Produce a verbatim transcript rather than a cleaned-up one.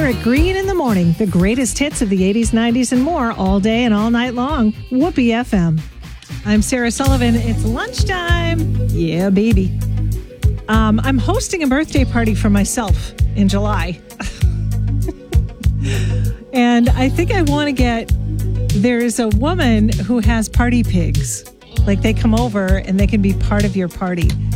at Green in the Morning, the greatest hits of the eighties, nineties, and more all day and all night long. Whoopee F M. I'm Sarah Sullivan. It's lunchtime. Yeah, baby. Um, I'm hosting a birthday party for myself in July. And I think I want to get, there's a woman who has party pigs. Like they come over and they can be part of your party.